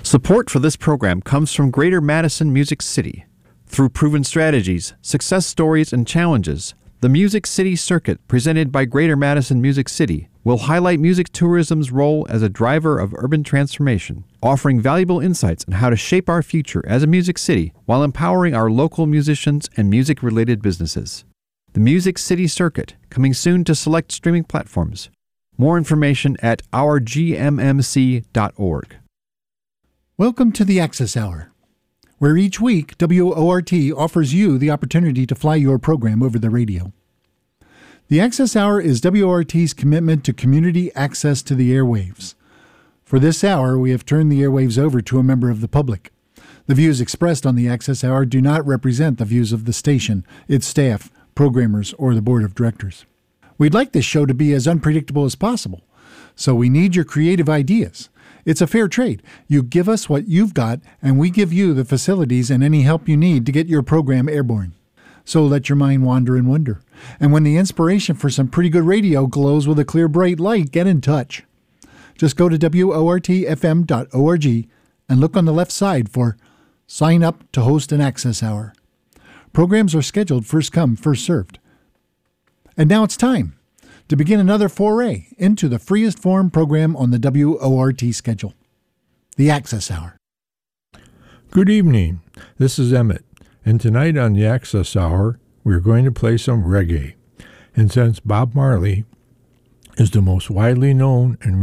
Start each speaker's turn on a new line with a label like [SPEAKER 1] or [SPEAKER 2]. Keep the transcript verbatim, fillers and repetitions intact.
[SPEAKER 1] Support for this program comes from Greater Madison Music City. Through proven strategies, success stories, and challenges, the Music City Circuit, presented by Greater Madison Music City, will highlight music tourism's role as a driver of urban transformation, offering valuable insights on how to shape our future as a music city while empowering our local musicians and music-related businesses. The Music City Circuit, coming soon to select streaming platforms. More information at our g m m c dot org.
[SPEAKER 2] Welcome to the Access Hour, where each week W O R T offers you the opportunity to fly your program over the radio. The Access Hour is W O R T's commitment to community access to the airwaves. For this hour, we have turned the airwaves over to a member of the public. The views expressed on the Access Hour do not represent the views of the station, its staff, programmers, or the board of directors. We'd like this show to be as unpredictable as possible, so we need your creative ideas. It's a fair trade. You give us what you've got, and we give you the facilities and any help you need to get your program airborne. So let your mind wander and wonder. And when the inspiration for some pretty good radio glows with a clear, bright light, get in touch. Just go to W O R T F M dot org and look on the left side for Sign Up to Host an Access Hour. Programs are scheduled first come, first served. And now it's time to begin another foray into the freest form program on the W O R T schedule, the Access Hour.
[SPEAKER 3] Good evening. This is Emmett, and tonight on the Access Hour, we're going to play some reggae. And since Bob Marley is the most widely known and